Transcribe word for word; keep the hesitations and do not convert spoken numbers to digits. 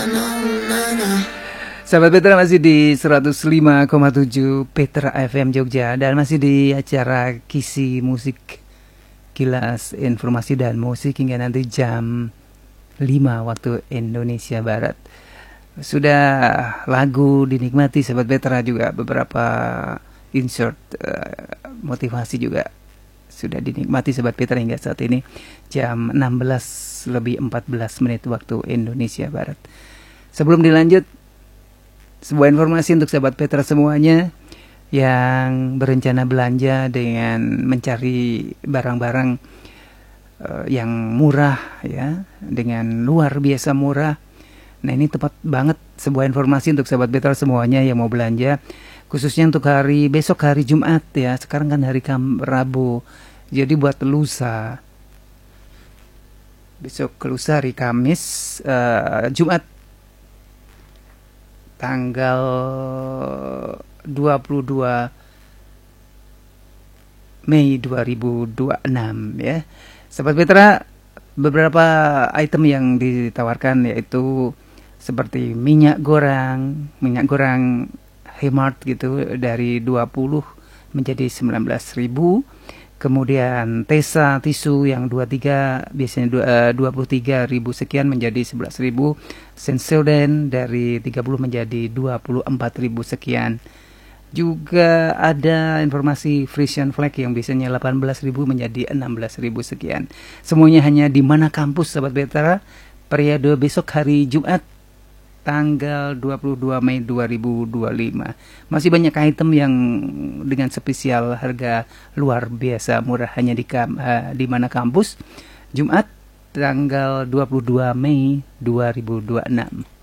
Sahabat Petra masih di seratus lima koma tujuh Petra F M Jogja dan masih di acara Kisi Musik, Kilas Informasi dan Musik hingga nanti jam lima waktu Indonesia Barat. Sudah lagu dinikmati sahabat Petra, juga beberapa insert uh, motivasi juga sudah dinikmati sahabat Petra hingga saat ini jam enam belas lebih empat belas menit waktu Indonesia Barat. Sebelum dilanjut, sebuah informasi untuk sahabat Petra semuanya yang berencana belanja dengan mencari barang-barang uh, yang murah ya, dengan luar biasa murah. Nah, ini tepat banget sebuah informasi untuk sahabat Petra semuanya yang mau belanja, khususnya untuk hari besok, hari Jumat ya. Sekarang kan hari Kam Rabu. Jadi buat lusa, besok lusa hari Kamis, uh, Jumat tanggal dua puluh dua Mei dua ribu dua puluh enam ya. Sahabat Petra, beberapa item yang ditawarkan yaitu seperti minyak goreng, minyak goreng hemat gitu dari dua puluh menjadi sembilan belas ribu. Kemudian Tesa tisu yang dua puluh tiga biasanya dua puluh tiga ribu sekian menjadi sebelas ribu. Sensodyne dari tiga puluh menjadi dua puluh empat ribu sekian. Juga ada informasi Frisian Flag yang biasanya delapan belas ribu menjadi enam belas ribu sekian. Semuanya hanya di Mana Kampus sahabat Petra, periode besok hari Jumat tanggal dua puluh dua Mei dua ribu dua puluh lima. Masih banyak item yang dengan spesial harga luar biasa murah hanya di kam, uh, di Mana Kampus Jumat tanggal dua puluh dua Mei dua ribu dua puluh enam.